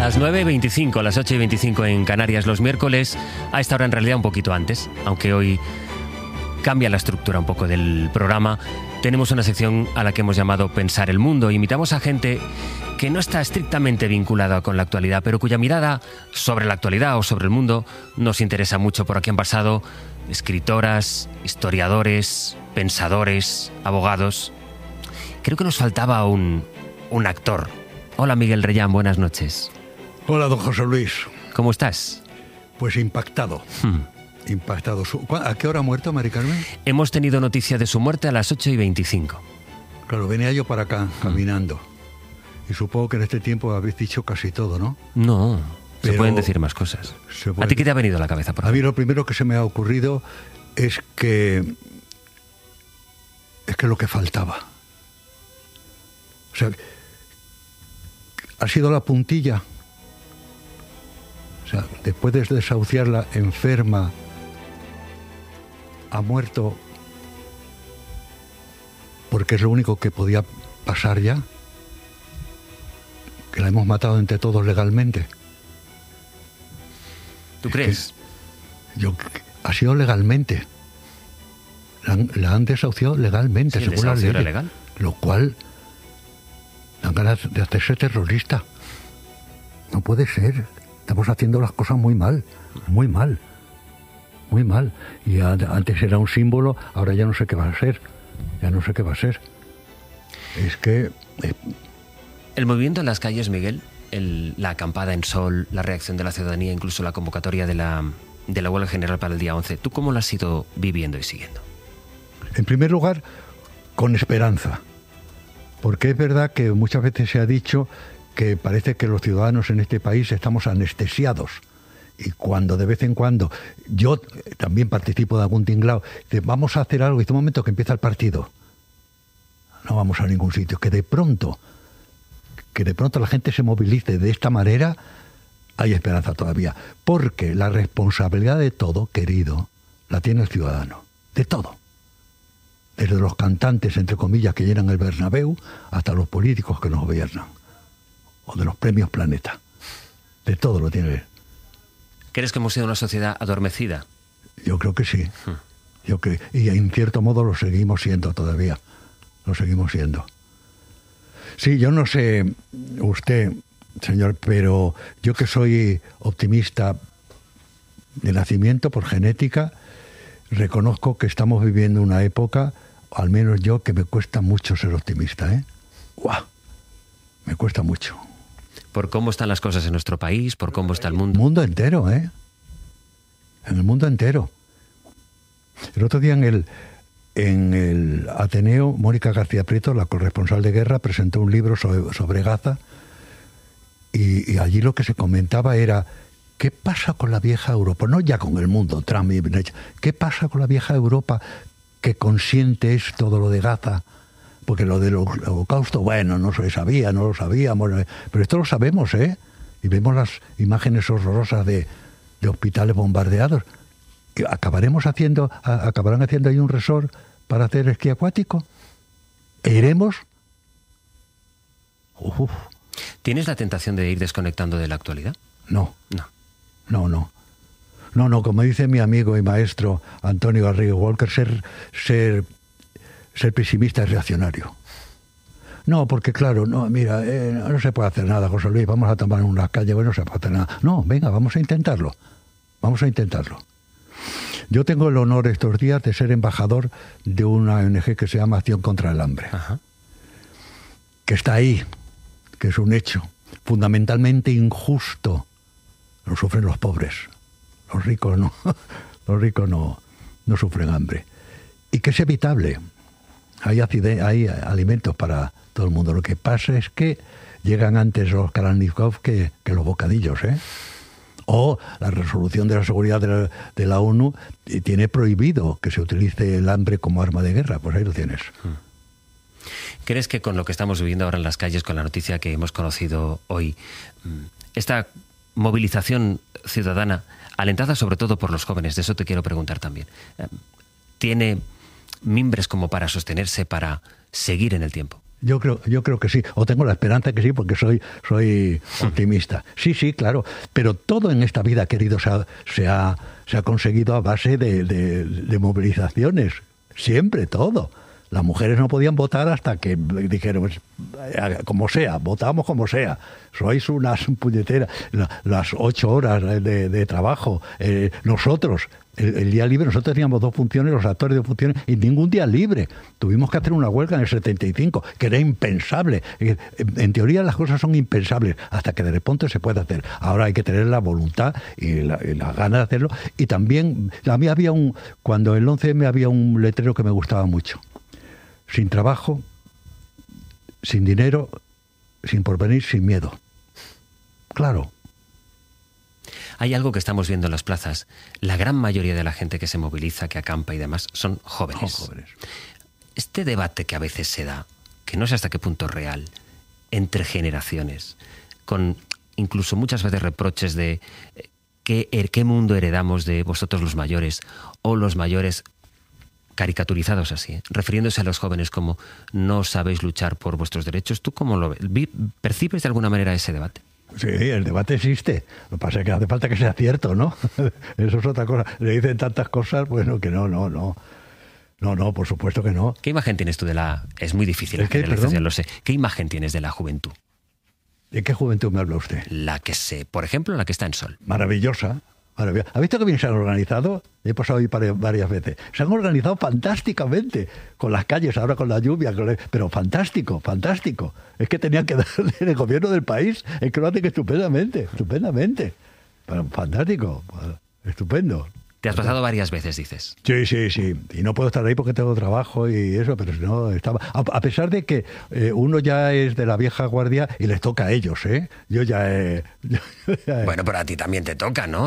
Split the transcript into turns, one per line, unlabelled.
Las 9:25, las 8:25 en Canarias los miércoles, a esta hora en realidad un poquito antes, aunque hoy cambia la estructura un poco del programa. Tenemos una sección a la que hemos llamado Pensar el Mundo. Invitamos a gente que no está estrictamente vinculada con la actualidad, pero cuya mirada sobre la actualidad o sobre el mundo nos interesa mucho. Por aquí han pasado escritoras, historiadores, pensadores, abogados. Creo que nos faltaba un actor. Hola Miguel Reyán, buenas noches.
Hola don José Luis.
¿Cómo estás?
Pues impactado. Impactado. ¿A qué hora ha muerto Mari Carmen?
Hemos tenido noticia de su muerte a las 8:25.
Claro, venía yo para acá caminando. Y supongo que en este tiempo habéis dicho casi todo, ¿no?
No,
Pero
se pueden decir más cosas. ¿A ti qué te ha venido a la cabeza?
A mí lo primero que se me ha ocurrido es que lo que faltaba. O sea, ha sido la puntilla. O sea, después de desahuciarla enferma, ha muerto porque es lo único que podía pasar ya. Que la hemos matado entre todos legalmente.
¿Tú crees?
Ha sido legalmente. La han desahuciado legalmente,
Sí,
según la ley.
legal.
Lo cual dan ganas de hacerse terrorista. No puede ser. Estamos haciendo las cosas muy mal. Muy mal. Muy mal. Y antes era un símbolo, ahora ya no sé qué va a ser. Ya no sé qué va a ser. Es que...
El movimiento en las calles, Miguel, la acampada en sol, la reacción de la ciudadanía, incluso la convocatoria de la huelga general para el día 11, ¿tú cómo lo has ido viviendo y siguiendo?
En primer lugar, con esperanza. Porque es verdad que muchas veces se ha dicho que parece que los ciudadanos en este país estamos anestesiados. Y cuando de vez en cuando, yo también participo de algún tinglao, vamos a hacer algo, y de un momento que empieza el partido, no vamos a ningún sitio. Que de pronto la gente se movilice de esta manera, hay esperanza todavía. Porque la responsabilidad de todo, querido, la tiene el ciudadano. De todo. Desde los cantantes, entre comillas, que llenan el Bernabéu, hasta los políticos que nos gobiernan. O de los premios Planeta. De todo lo tiene él.
¿Crees que hemos sido una sociedad adormecida?
Yo creo que sí. Y en cierto modo lo seguimos siendo todavía. Lo seguimos siendo. Sí, yo no sé usted, señor, pero yo que soy optimista de nacimiento por genética, reconozco que estamos viviendo una época, al menos yo, que me cuesta mucho ser optimista, ¿eh? ¡Guau! Me cuesta mucho.
¿Por cómo están las cosas en nuestro país? ¿Por cómo está el mundo?
El mundo entero, ¿eh? En el mundo entero. El otro día en el Ateneo, Mónica García Prieto, la corresponsal de guerra, presentó un libro sobre Gaza y allí lo que se comentaba era ¿qué pasa con la vieja Europa? No ya con el mundo, Trump y Benech. ¿Qué pasa con la vieja Europa que consiente todo lo de Gaza? Porque lo del holocausto, bueno, no se sabía, no lo sabíamos, pero esto lo sabemos, ¿eh? Y vemos las imágenes horrorosas de hospitales bombardeados. ¿Acabarán haciendo ahí un resort para hacer esquí acuático? ¿E iremos? Uf.
¿Tienes la tentación de ir desconectando de la actualidad?
No, como dice mi amigo y maestro Antonio Garrigo Walker, ser pesimista es reaccionario. No, porque claro, no se puede hacer nada, José Luis, vamos a tomar unas calles, bueno, no se puede hacer nada. No, venga, vamos a intentarlo. Yo tengo el honor estos días de ser embajador de una ONG que se llama Acción contra el Hambre.
Ajá.
Que está ahí, que es un hecho fundamentalmente injusto. Lo sufren los pobres. Los ricos no. Los ricos no sufren hambre. Y que es evitable. Hay alimentos para todo el mundo. Lo que pasa es que llegan antes los Kalashnikov que los bocadillos, ¿eh? O la resolución de la seguridad de la ONU tiene prohibido que se utilice el hambre como arma de guerra. Pues ahí lo tienes.
¿Crees que con lo que estamos viviendo ahora en las calles, con la noticia que hemos conocido hoy, esta movilización ciudadana, alentada sobre todo por los jóvenes, de eso te quiero preguntar también, tiene mimbres como para sostenerse, para seguir en el tiempo?
Yo creo que sí, o tengo la esperanza que sí, porque soy optimista. Sí, claro, pero todo en esta vida, querido, se ha conseguido a base de movilizaciones, siempre, todo. Las mujeres no podían votar hasta que dijeron, pues, como sea, votamos como sea. Sois unas puñeteras. Las 8 horas de trabajo. Nosotros, el día libre, nosotros teníamos 2 funciones, los actores 2 funciones, y ningún día libre. Tuvimos que hacer una huelga en el 75, que era impensable. En teoría las cosas son impensables, hasta que de repente se puede hacer. Ahora hay que tener la voluntad y la gana de hacerlo. Y también, a mí cuando el 11M había un letrero que me gustaba mucho. Sin trabajo, sin dinero, sin porvenir, sin miedo. Claro.
Hay algo que estamos viendo en las plazas. La gran mayoría de la gente que se moviliza, que acampa y demás, son jóvenes. Este debate que a veces se da, que no sé hasta qué punto es real, entre generaciones, con incluso muchas veces reproches de qué mundo heredamos de vosotros los mayores, o los mayores caricaturizados así, refiriéndose a los jóvenes como no sabéis luchar por vuestros derechos. ¿Tú cómo lo ves? ¿Percibes de alguna manera ese debate?
Sí, el debate existe. Lo que pasa es que hace falta que sea cierto, ¿no? Eso es otra cosa. Le dicen tantas cosas, bueno, que no. No, por supuesto que no.
¿Qué imagen tienes tú de la...? Es muy difícil la generalización, lo sé. ¿Qué imagen tienes de la juventud?
¿De qué juventud me habla usted?
Por ejemplo, la que está en Sol.
Maravillosa. ¿Ha visto que bien se han organizado? He pasado ahí varias veces. Se han organizado fantásticamente, con las calles, ahora con la lluvia, pero fantástico. Es que tenían que darle el gobierno del país, es que lo hacen estupendamente. Pero fantástico, estupendo.
Te has pasado varias veces, dices.
Sí. Y no puedo estar ahí porque tengo trabajo y eso, pero si no, estaba... A pesar de que uno ya es de la vieja guardia y les toca a ellos, ¿eh? Yo ya he...
Bueno, pero a ti también te toca, ¿no?